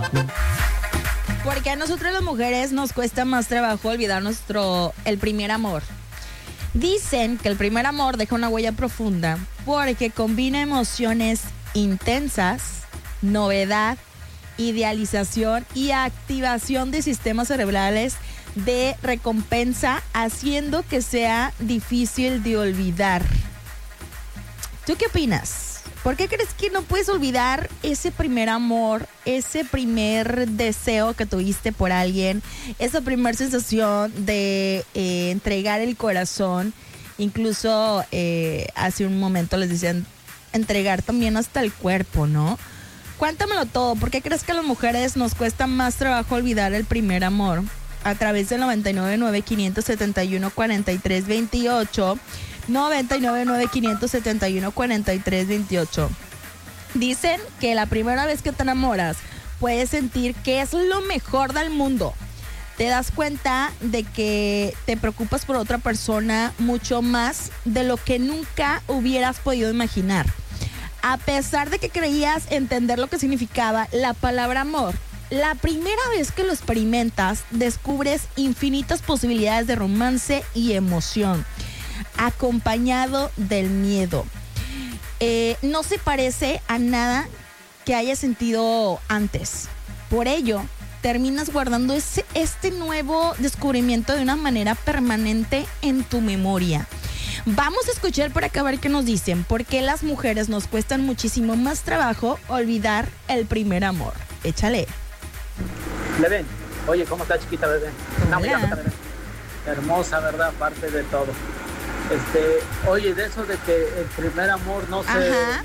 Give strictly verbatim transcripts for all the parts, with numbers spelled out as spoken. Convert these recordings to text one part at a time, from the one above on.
Porque a nosotros las mujeres nos cuesta más trabajo olvidar nuestro, el primer amor. Dicen que el primer amor deja una huella profunda porque combina emociones intensas, novedad, idealización y activación de sistemas cerebrales de recompensa, haciendo que sea difícil de olvidar. ¿Tú qué opinas? ¿Por qué crees que no puedes olvidar ese primer amor, ese primer deseo que tuviste por alguien, esa primera sensación de eh, entregar el corazón? Incluso eh, hace un momento les decían entregar también hasta el cuerpo, ¿no? Cuéntamelo todo. ¿Por qué crees que a las mujeres nos cuesta más trabajo olvidar el primer amor? A través del noventa y nueve nueve, quinientos setenta y uno, cuarenta y tres veintiocho. noventa y nueve nueve, quinientos setenta y uno, cuarenta y tres veintiocho. Dicen que la primera vez que te enamoras puedes sentir que es lo mejor del mundo. Te das cuenta de que te preocupas por otra persona mucho más de lo que nunca hubieras podido imaginar. A pesar de que creías entender lo que significaba la palabra amor, la primera vez que lo experimentas descubres infinitas posibilidades de romance y emoción, acompañado del miedo. Eh, no se parece a nada que hayas sentido antes. Por ello, terminas guardando ese, este nuevo descubrimiento de una manera permanente en tu memoria. Vamos a escuchar por acá a ver qué nos dicen. ¿Por qué las mujeres nos cuestan muchísimo más trabajo olvidar el primer amor? Échale. Bebé, oye, ¿cómo está, chiquita bebé? Está muy Hola. hermosa, bebé. Hermosa, ¿verdad? Aparte de todo. Este, oye, de eso de que el primer amor no se... Ajá.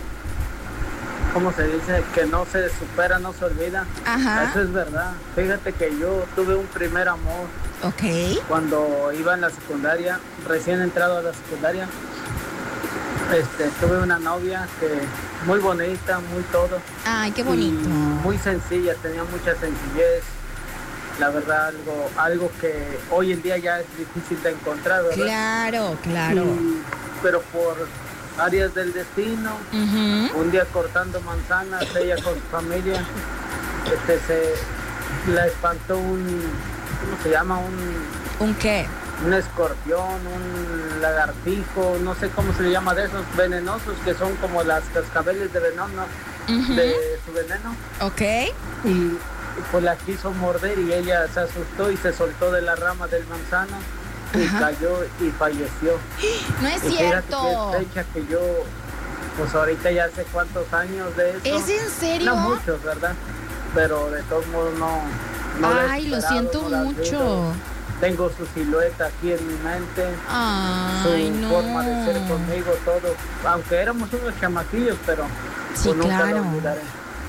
¿Cómo se dice? Que no se supera, no se olvida. Ajá. Eso es verdad. Fíjate que yo tuve un primer amor Ok. cuando iba en la secundaria, recién entrado a la secundaria. Este, tuve una novia que muy bonita, muy todo. Ay, qué y bonito. muy sencilla, tenía mucha sencillez. La verdad, algo, algo que hoy en día ya es difícil de encontrar, ¿verdad? Claro, claro. Y- pero por áreas del destino, Ujú. un día cortando manzanas, ella con su familia, este, se la espantó un, ¿cómo se llama? Un, ¿Un qué? un escorpión, un lagartijo, no sé cómo se le llama, de esos venenosos que son como las cascabeles de veneno, Ujú. de su veneno. Ok. Y pues la quiso morder y ella se asustó y se soltó de la rama del manzano y Ajá. cayó y falleció. No es Y fíjate cierto. que es fecha que yo, pues ahorita ya sé cuántos años de eso. ¿Es en serio? No muchos, ¿verdad? Pero de todos modos no. no la he Ay, lo superado, siento no la mucho. olvido. Tengo su silueta aquí en mi mente, Ay, su no. forma de ser conmigo, todo. Aunque éramos unos chamaquillos, pero Sí, pues nunca claro. lo olvidaré.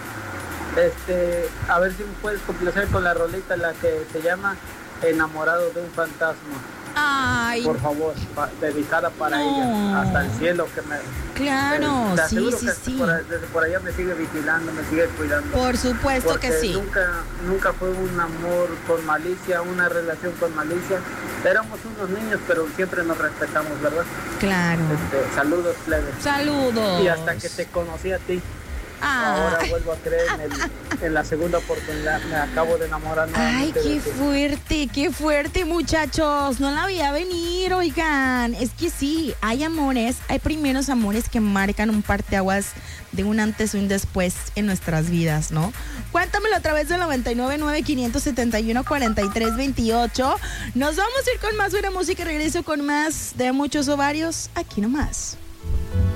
Este, a ver si me puedes complacer con la rolita, la que se llama Enamorado de un fantasma. Ay, Por favor, pa- dedicada para No. ella, hasta el cielo que me... claro, eh, te sí, aseguro sí, que hasta sí. Por, desde por allá me sigue vigilando, me sigue cuidando. Por supuesto Porque que sí. nunca, nunca fue un amor con malicia, una relación con malicia. Éramos unos niños, pero siempre nos respetamos, ¿verdad? Claro. Este, saludos, plebe. Saludos. Y hasta que te conocí a ti, Ah. ahora vuelvo a creer en, el- en la segunda oportunidad. Me acabo de enamorar Ay, nuevamente qué de ti. fuerte, qué fuerte, muchachos. No la veía venir, oigan. Es que sí, hay amores, hay primeros amores que marcan un parteaguas de un antes y un después en nuestras vidas, ¿no? Cuéntamelo a través del noventa y nueve nueve, quinientos setenta y uno, cuarenta y tres veintiocho. Nos vamos a ir con más buena música y regreso con más de muchos ovarios aquí nomás.